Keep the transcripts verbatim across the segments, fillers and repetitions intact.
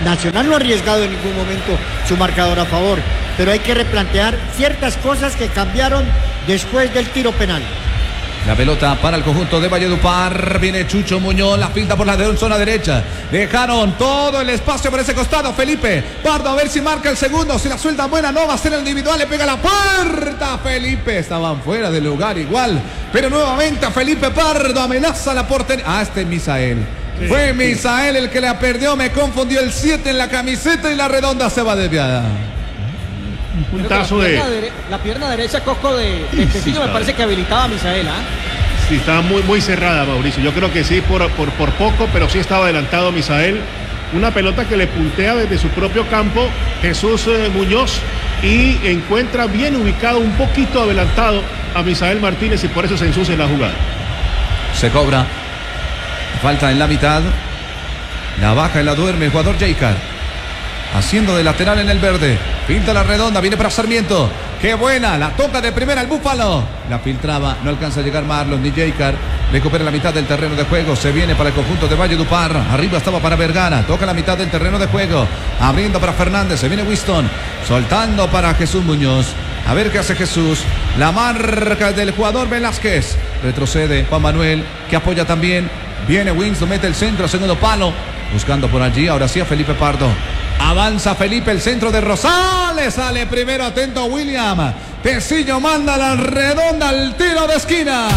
Nacional no ha arriesgado en ningún momento su marcador a favor, pero hay que replantear ciertas cosas que cambiaron después del tiro penal. La pelota para el conjunto de Valledupar. Viene Chucho Muñoz, la pinta por la de zona derecha. Dejaron todo el espacio por ese costado. Felipe Pardo a ver si marca el segundo. Si la suelta buena, no va a ser el individual. Le pega la puerta. Felipe, estaban fuera del lugar igual. Pero nuevamente a Felipe Pardo amenaza la portería. Ah, este es Misael. Sí, Fue sí. Misael el que la perdió. Me confundió el siete en la camiseta y la redonda se va desviada. Un puntazo la de... pierna, dere la pierna derecha, Coco, de, de Tecillo, sí, me parece que habilitaba a Misael, ¿ah? ¿eh? Sí, estaba muy, muy cerrada, Mauricio. Yo creo que sí, por, por, por poco, pero sí estaba adelantado Misael. Una pelota que le puntea desde su propio campo Jesús eh, Muñoz y encuentra bien ubicado, un poquito adelantado a Misael Martínez y por eso se ensucia la jugada. Se cobra. Falta en la mitad. La baja y la duerme el jugador Jaycar. Haciendo de lateral en el verde. Pinta la redonda, viene para Sarmiento. ¡Qué buena! La toca de primera el Búfalo. La filtraba, no alcanza a llegar Marlon ni Jaycar. Recupera la mitad del terreno de juego. Se viene para el conjunto de Valledupar. Arriba estaba para Vergara. Toca la mitad del terreno de juego. Abriendo para Fernández. Se viene Winston. Soltando para Jesús Muñoz. A ver qué hace Jesús. La marca del jugador Velázquez. Retrocede Juan Manuel, que apoya también. Viene Winston, mete el centro, segundo palo. Buscando por allí, ahora sí a Felipe Pardo. Avanza Felipe, el centro de Rosales. Sale primero, atento William. Tecillo manda la redonda al tiro de esquina.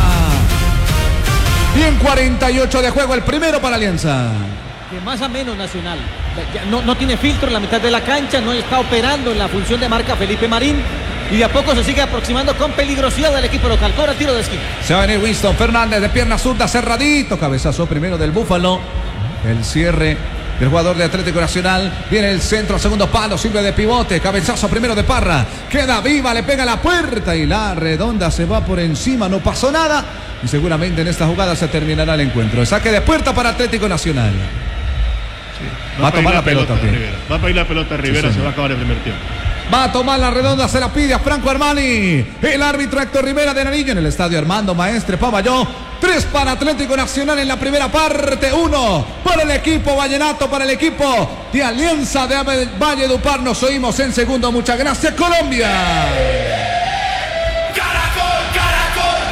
Bien, cuarenta y ocho de juego, el primero para Alianza. De más a menos Nacional. Ya no, no tiene filtro en la mitad de la cancha, no está operando en la función de marca Felipe Marín. Y de a poco se sigue aproximando con peligrosidad del equipo local. Cobra tiro de esquina. Se va a venir Winston Fernández de pierna zurda, cerradito. Cabezazo primero del Búfalo. El cierre del jugador de Atlético Nacional. Viene el centro, segundo palo, sirve de pivote. Cabezazo primero de Parra. Queda viva, le pega la puerta y la redonda se va por encima. No pasó nada. Y seguramente en esta jugada se terminará el encuentro. El saque de puerta para Atlético Nacional. Sí, va, va a tomar la pelota. pelota Rivera. Va a pedir la pelota Rivera, sí, se va a acabar el primer tiempo. Va a tomar la redonda, se la pide a Franco Armani. El árbitro Héctor Rivera de Nariño en el estadio Armando Maestre Pavalló. Tres para Atlético Nacional en la primera parte. Uno para el equipo vallenato, para el equipo de Alianza de Valledupar. Nos oímos en segundo. Muchas gracias, Colombia. Caracol, Caracol,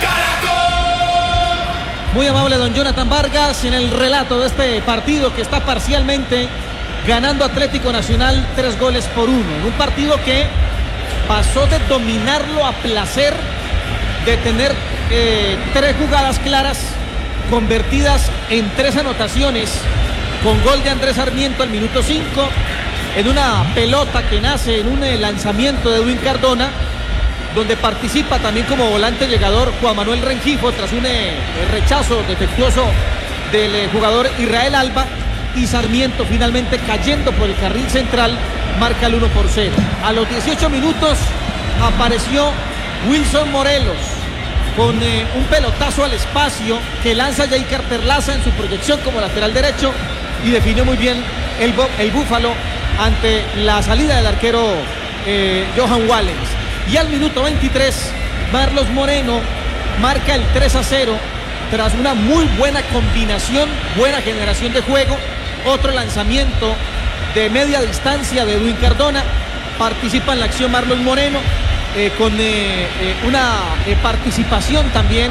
Caracol. Muy amable don Jonathan Vargas en el relato de este partido que está parcialmente ganando Atlético Nacional tres goles por uno. En un partido que pasó de dominarlo a placer, de tener eh, tres jugadas claras convertidas en tres anotaciones, con gol de Andrés Sarmiento al minuto cinco, en una pelota que nace en un eh, lanzamiento de Edwin Cardona, donde participa también como volante llegador Juan Manuel Rengifo tras un eh, rechazo defectuoso del eh, jugador Israel Alba. Y Sarmiento finalmente cayendo por el carril central marca el uno por cero. A los dieciocho minutos apareció Wilson Morelos con eh, un pelotazo al espacio que lanza Jaycar Perlaza en su proyección como lateral derecho y definió muy bien el, el Búfalo ante la salida del arquero eh, Johan Wallens. Y al minuto veintitrés Marlos Moreno marca el tres a cero tras una muy buena combinación, buena generación de juego. Otro lanzamiento de media distancia de Edwin Cardona. Participa en la acción Marlon Moreno eh, con eh, eh, una eh, participación también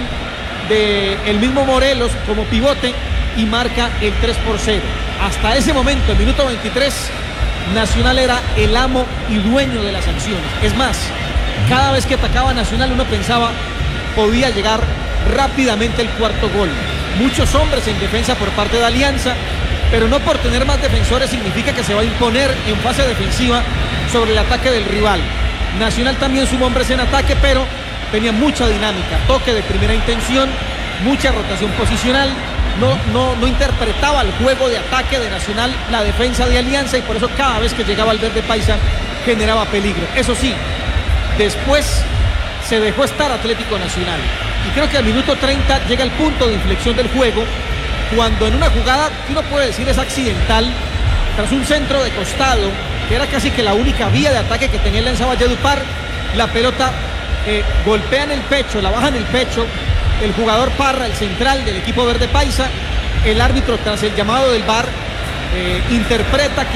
de el mismo Morelos como pivote y marca el tres por cero. Hasta ese momento, el minuto veintitrés, Nacional era el amo y dueño de las acciones. Es más, cada vez que atacaba Nacional uno pensaba podía llegar rápidamente el cuarto gol. Muchos hombres en defensa por parte de Alianza, pero no por tener más defensores significa que se va a imponer en fase defensiva sobre el ataque del rival. Nacional también sumó hombres en ataque, pero tenía mucha dinámica, toque de primera intención, mucha rotación posicional. No, no, no interpretaba el juego de ataque de Nacional la defensa de Alianza y por eso cada vez que llegaba al verde paisa generaba peligro. Eso sí, después se dejó estar Atlético Nacional y creo que al minuto treinta llega el punto de inflexión del juego, cuando en una jugada que uno puede decir es accidental, tras un centro de costado, que era casi que la única vía de ataque que tenía el Alianza Valledupar, la pelota eh, golpea en el pecho, la baja en el pecho, el jugador Parra, el central del equipo verde paisa. El árbitro, tras el llamado del V A R, eh, interpreta que